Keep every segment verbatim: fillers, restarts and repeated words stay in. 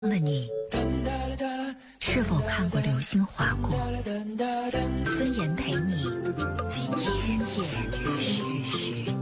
的你是否看过流星划过？孙岩陪你今夜雨时。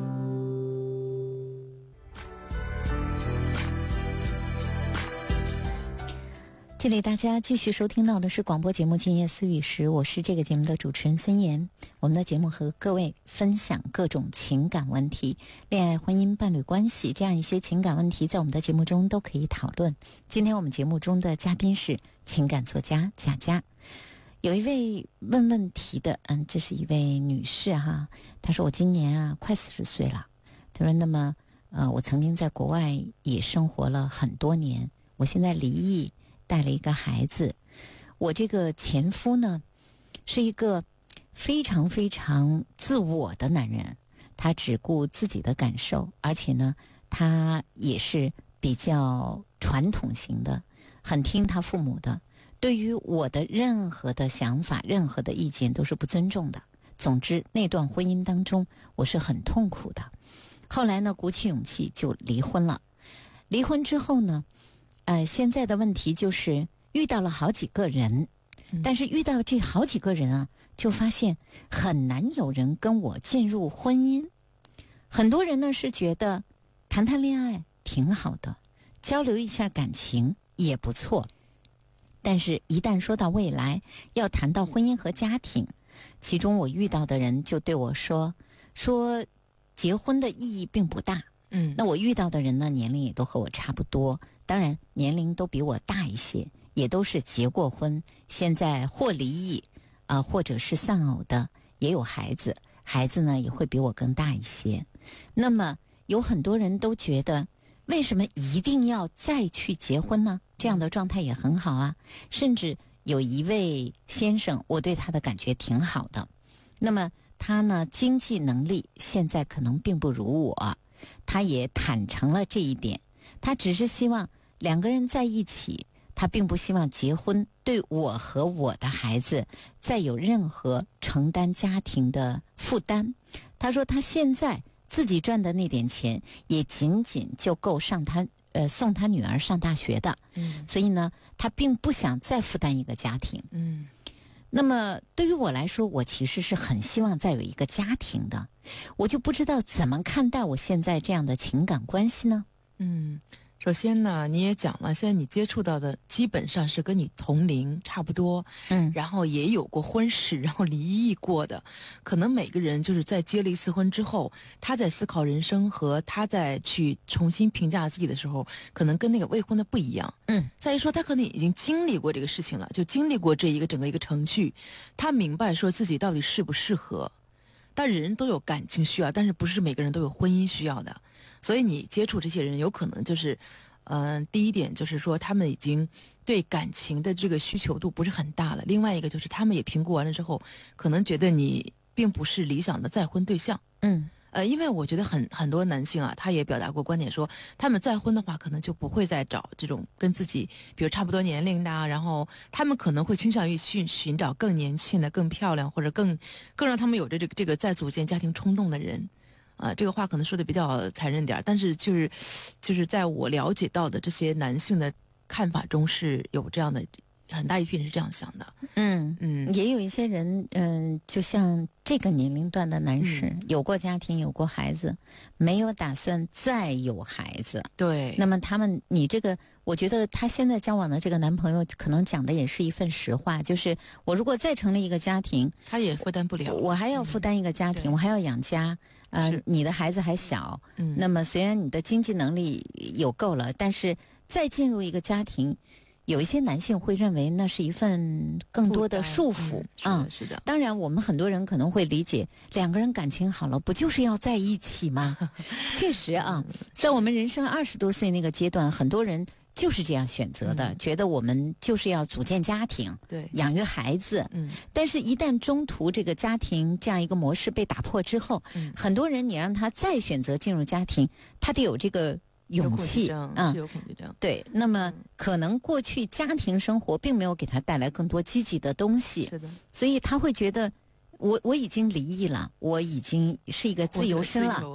这里大家继续收听到的是广播节目《今夜思雨时》，我是这个节目的主持人孙岩。我们的节目和各位分享各种情感问题，恋爱、婚姻、伴侣关系这样一些情感问题，在我们的节目中都可以讨论。今天我们节目中的嘉宾是情感作家贾佳。有一位问问题的，嗯，这是一位女士哈，她说我今年啊快四十岁了，她说那么呃，我曾经在国外也生活了很多年，我现在离异。带了一个孩子，我这个前夫呢，是一个非常非常自我的男人，他只顾自己的感受，而且呢，他也是比较传统型的，很听他父母的，对于我的任何的想法、任何的意见都是不尊重的。总之，那段婚姻当中，我是很痛苦的。后来呢，鼓起勇气就离婚了。离婚之后呢，呃，现在的问题就是遇到了好几个人，但是遇到这好几个人啊，就发现很难有人跟我进入婚姻。很多人呢是觉得谈谈恋爱挺好的，交流一下感情也不错，但是一旦说到未来，要谈到婚姻和家庭，其中我遇到的人就对我说，说结婚的意义并不大。嗯，那我遇到的人呢，年龄也都和我差不多，当然年龄都比我大一些，也都是结过婚，现在或离异啊、呃，或者是丧偶的，也有孩子，孩子呢也会比我更大一些。那么有很多人都觉得，为什么一定要再去结婚呢？这样的状态也很好啊。甚至有一位先生，我对他的感觉挺好的，那么他呢经济能力现在可能并不如我，他也坦诚了这一点，他只是希望两个人在一起，他并不希望结婚对我和我的孩子再有任何承担家庭的负担。他说他现在自己赚的那点钱也仅仅就够上他呃送他女儿上大学的，嗯，所以呢，他并不想再负担一个家庭。嗯，那么对于我来说，我其实是很希望再有一个家庭的，我就不知道怎么看待我现在这样的情感关系呢？ 嗯，首先呢，你也讲了，现在你接触到的基本上是跟你同龄差不多，嗯，然后也有过婚史，然后离异过的，可能每个人就是在结了一次婚之后，他在思考人生和他在去重新评价自己的时候，可能跟那个未婚的不一样。嗯，再一说他可能已经经历过这个事情了，就经历过这一个整个一个程序，他明白说自己到底适不适合。但人都有感情需要，但是不是每个人都有婚姻需要的，所以你接触这些人有可能就是嗯、呃，第一点就是说他们已经对感情的这个需求度不是很大了，另外一个就是他们也评估完了之后，可能觉得你并不是理想的再婚对象。嗯，呃，因为我觉得很很多男性啊，他也表达过观点说，他们再婚的话可能就不会再找这种跟自己比如差不多年龄的，然后他们可能会倾向于去寻找更年轻的、更漂亮或者更更让他们有着这个这个再组建家庭冲动的人。啊、呃，这个话可能说的比较残忍点，但是就是就是在我了解到的这些男性的看法中是有这样的。很大一批人是这样想的。 嗯嗯，也有一些人，嗯、呃，就像这个年龄段的男士、嗯，有过家庭，有过孩子，没有打算再有孩子。 对。 那么他们，你这个，我觉得他现在交往的这个男朋友，可能讲的也是一份实话，就是我如果再成立一个家庭， 他也负担不了， 我还要负担一个家庭，嗯、我还要养家。呃，你的孩子还小，嗯，那么虽然你的经济能力有够了，但是再进入一个家庭。有一些男性会认为那是一份更多的束缚啊、嗯，是的。 当然，我们很多人可能会理解，两个人感情好了，不就是要在一起吗？确实啊，在我们人生二十多岁那个阶段，很多人就是这样选择的，嗯、觉得我们就是要组建家庭， 对， 养育孩子。嗯，但是，一旦中途这个家庭这样一个模式被打破之后，嗯、很多人你让他再选择进入家庭，他得有这个。勇气啊，有恐惧症。 对，那么可能过去家庭生活并没有给他带来更多积极的东西， 是的， 所以他会觉得我我已经离异了，我已经是一个自由身了。